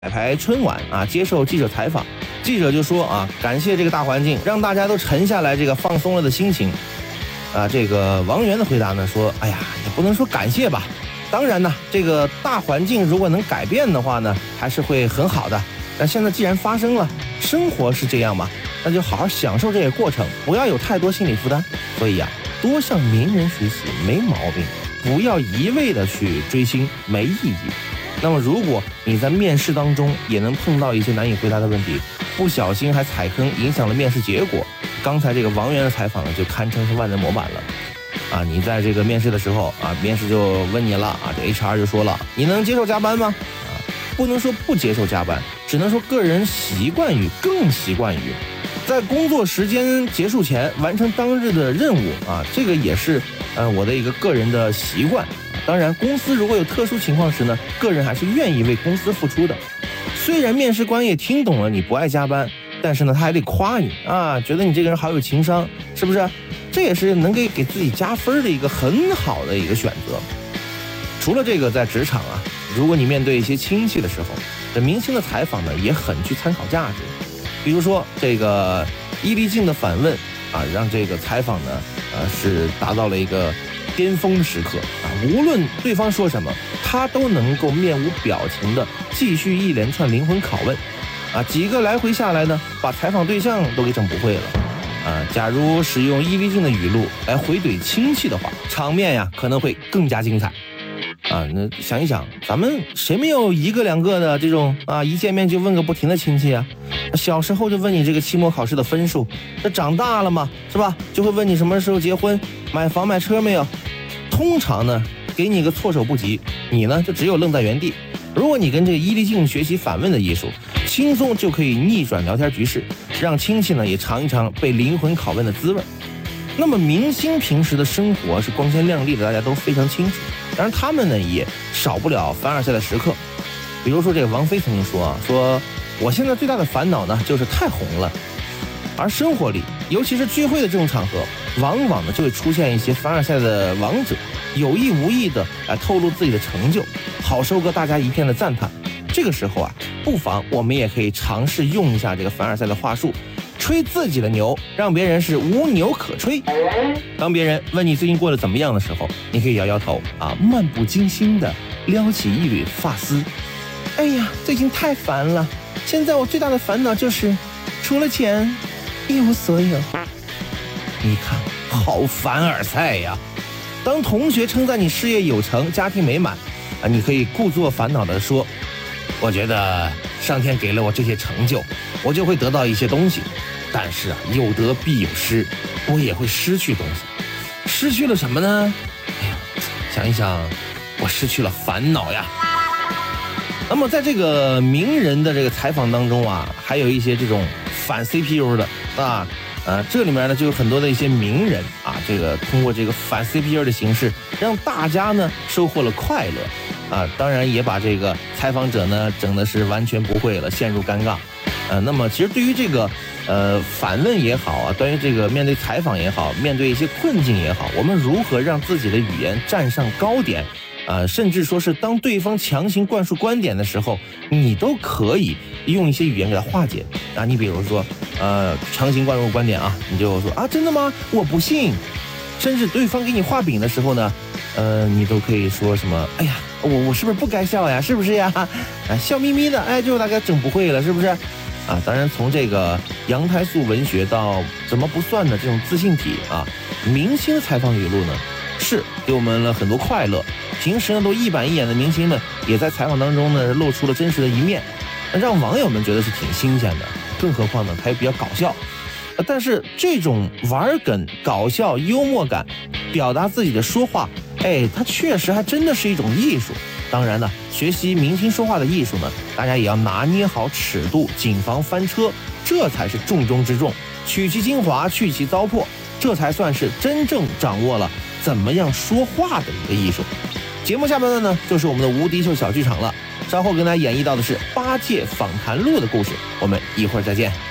彩排春晚啊，接受记者采访，记者就说啊，感谢这个大环境，让大家都沉下来，这个放松了的心情。啊，这个王源的回答呢说，哎呀，也不能说感谢吧，当然呢，这个大环境如果能改变的话呢，还是会很好的。但现在既然发生了，生活是这样嘛，那就好好享受这个过程，不要有太多心理负担。所以啊，多向名人学习没毛病，不要一味的去追星，没意义。那么如果你在面试当中也能碰到一些难以回答的问题，不小心还踩坑影响了面试结果，刚才这个王源的采访呢就堪称是万人模板了。啊，你在这个面试的时候啊，面试就问你了啊，这 HR 就说了，你能接受加班吗？啊，不能说不接受加班，只能说个人更习惯于在工作时间结束前完成当日的任务啊，这个也是我的一个个人的习惯。当然，公司如果有特殊情况时呢，个人还是愿意为公司付出的。虽然面试官也听懂了你不爱加班，但是呢，他还得夸你啊，觉得你这个人好有情商，是不是？这也是能给自己加分的一个很好的一个选择。除了这个，在职场啊，如果你面对一些亲戚的时候，这明星的采访呢也很具参考价值。比如说这个伊丽静的反问啊，让这个采访呢是达到了一个巅峰时刻啊，无论对方说什么，他都能够面无表情的继续一连串灵魂拷问啊，几个来回下来呢，把采访对象都给整不会了啊。假如使用伊丽静的语录来回怼亲戚的话，场面呀可能会更加精彩啊。那想一想，咱们谁没有一个两个的这种啊，一见面就问个不停的亲戚啊？小时候就问你这个期末考试的分数，这长大了嘛，是吧？就会问你什么时候结婚，买房买车没有？通常呢，给你个措手不及，你呢就只有愣在原地。如果你跟这个伊丽静学习反问的艺术，轻松就可以逆转聊天局势，让亲戚呢也尝一尝被灵魂拷问的滋味。那么明星平时的生活是光鲜亮丽的，大家都非常清楚。当然他们呢也少不了凡尔赛的时刻。比如说这个王菲曾经说啊，说我现在最大的烦恼呢就是太红了。而生活里，尤其是聚会的这种场合，往往呢就会出现一些凡尔赛的王者，有意无意的透露自己的成就，好收割大家一片的赞叹。这个时候啊，不妨我们也可以尝试用一下这个凡尔赛的话术，吹自己的牛，让别人是无牛可吹。当别人问你最近过得怎么样的时候，你可以摇摇头啊，漫不经心的撩起一缕发丝。哎呀，最近太烦了，现在我最大的烦恼就是除了钱一无所有。你看，好凡尔赛呀！当同学称赞你事业有成、家庭美满啊，你可以故作烦恼地说，我觉得上天给了我这些成就，我就会得到一些东西，但是啊，有得必有失，我也会失去东西。失去了什么呢？哎呀，想一想，我失去了烦恼呀。那么在这个名人的这个采访当中啊，还有一些这种反 CPU 的啊，这里面呢就有很多的一些名人啊，这个通过这个反 CPU 的形式，让大家呢收获了快乐啊，当然也把这个采访者呢整的是完全不会了，陷入尴尬。那么其实对于这个反问也好啊，关于这个面对采访也好，面对一些困境也好，我们如何让自己的语言站上高点？甚至说是当对方强行灌输观点的时候，你都可以用一些语言给他化解啊。你比如说，强行灌输观点啊，你就说啊，真的吗？我不信。甚至对方给你画饼的时候呢，你都可以说什么？哎呀，我是不是不该笑呀？是不是呀？笑眯眯的，哎，就大概整不会了，是不是？啊，当然从这个杨太素文学到怎么不算的这种自信体啊，明星的采访语录呢，是给我们了很多快乐。平时呢都一板一眼的明星们，也在采访当中呢露出了真实的一面，让网友们觉得是挺新鲜的。更何况呢，它也比较搞笑。但是这种玩梗、搞笑、幽默感，表达自己的说话，它确实还真的是一种艺术。当然呢，学习明星说话的艺术呢，大家也要拿捏好尺度，谨防翻车，这才是重中之重。取其精华，去其糟粕，这才算是真正掌握了怎么样说话的一个艺术。节目下半段呢，就是我们的无敌秀小剧场了。稍后跟大家演绎到的是8届访谈录的故事，我们一会儿再见。